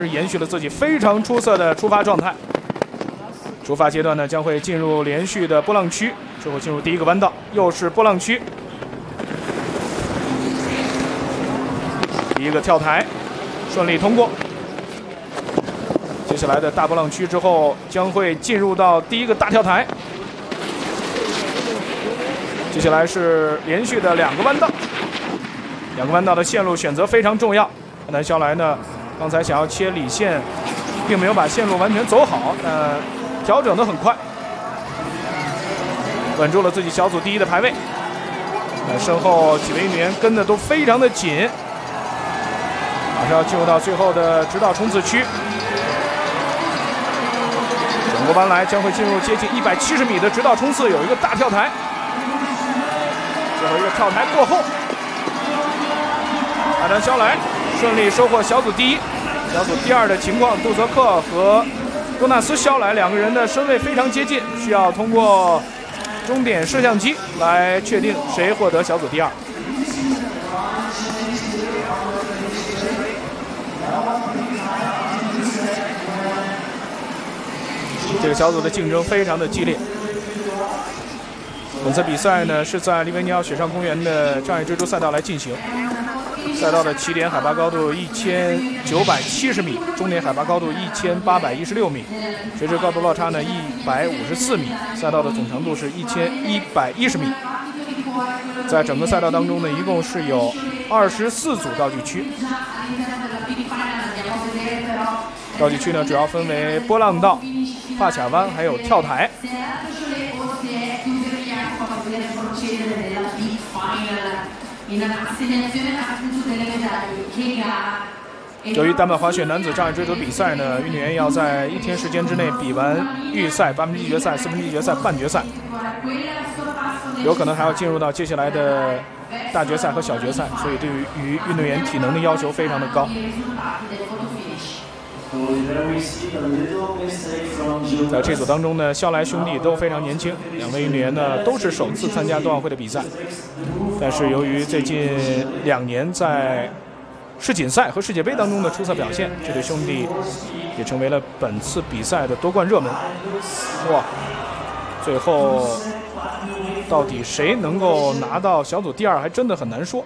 延续了自己非常出色的出发状态。出发阶段呢，将会进入连续的波浪区，之后进入第一个弯道，又是波浪区。第一个跳台顺利通过。接下来的大波浪区之后，将会进入到第一个大跳台。接下来是连续的2个弯道，2个弯道的线路选择非常重要。海南肖莱呢，刚才想要切里线，并没有把线路完全走好，调整得很快，稳住了自己小组第1的排位。身后几位运动员跟的都非常的紧，马上要进入到最后的直道冲刺区。转过弯来，将会进入接近170米的直道冲刺，有一个大跳台。最后一个跳台过后，海南肖莱顺利收获小组第1。小组第2的情况，杜泽克和多纳斯·肖莱2个人的身位非常接近，需要通过终点摄像机来确定谁获得小组第2。这个小组的竞争非常的激烈。本次比赛呢是在利维尼奥雪上公园的障碍追逐赛道来进行。赛道的起点海拔高度1970米，终点海拔高度1816米，垂直高度落差呢154米，赛道的总长度是1110米。在整个赛道当中呢，一共是有24组道具区。道具区呢主要分为波浪道、发卡弯还有跳台。由于单板滑雪男子障碍追逐比赛呢，运动员要在1天时间之内比完预赛、8分之一决赛、4分之一决赛、半决赛，有可能还要进入到接下来的大决赛和小决赛，所以对于运动员体能的要求非常的高。在这组当中呢，肖莱兄弟都非常年轻，2位运动员呢都是首次参加冬奥会的比赛，但是由于最近2年在世锦赛和世界杯当中的出色表现，这对兄弟也成为了本次比赛的夺冠热门。哇，最后到底谁能够拿到小组第2，还真的很难说。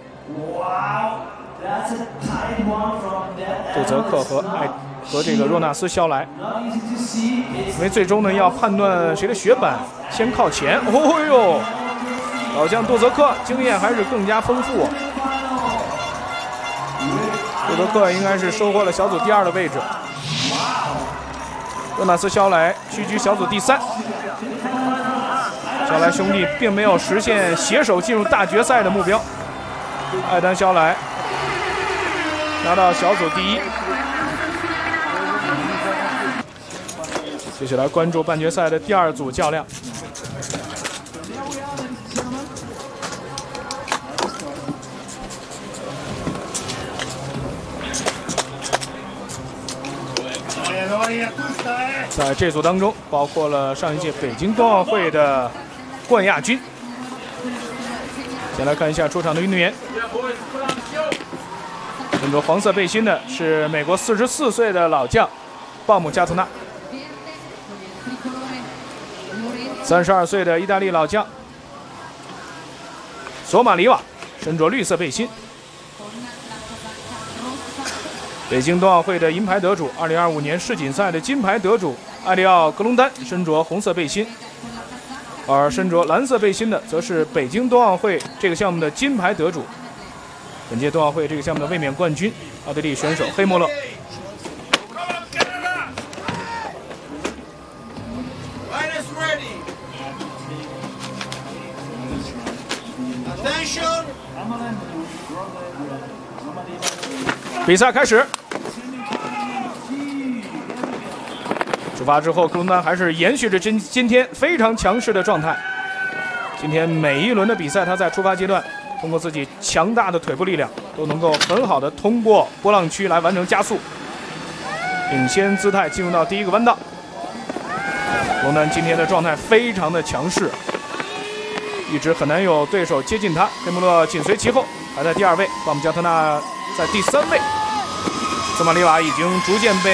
杜泽克和这个若纳斯·肖莱，因为最终呢要判断谁的雪板先靠前。哦呦，老将杜泽克经验还是更加丰富。杜泽克应该是收获了小组第2的位置，若纳斯·肖莱屈居小组第3。肖莱兄弟并没有实现携手进入大决赛的目标。艾丹·肖莱拿到小组第1。接下来关注半决赛的第2组较量。在这组当中，包括了上一届北京冬奥会的冠亚军。先来看一下出场的运动员。身着黄色背心的是美国44岁的老将鲍姆加特纳。32岁的意大利老将索马里瓦身着绿色背心。北京冬奥会的银牌得主，2025年世锦赛的金牌得主艾利奥·格隆丹身着红色背心，而身着蓝色背心的则是北京冬奥会这个项目的金牌得主，本届冬奥会这个项目的卫冕冠军奥地利选手黑莫勒。比赛开始，出发之后，克隆丹还是延续着今天非常强势的状态。今天每一轮的比赛，他在出发阶段通过自己强大的腿部力量，都能够很好的通过波浪区来完成加速，领先姿态进入到第1个弯道。克隆丹今天的状态非常的强势，一直很难有对手接近他。黑穆勒紧随其后，排在第2位，鲍姆加特纳在第3位。 兹马利瓦已经逐渐被